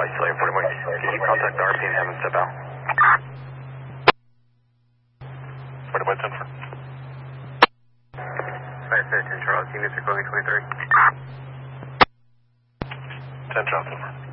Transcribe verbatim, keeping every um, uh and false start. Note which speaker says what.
Speaker 1: isolated forty one. Can you contact the R P and have him step out?
Speaker 2: forty one, ten four.
Speaker 1: five fifteen Charles, units are going twenty-three.
Speaker 2: ten Charles, ten four.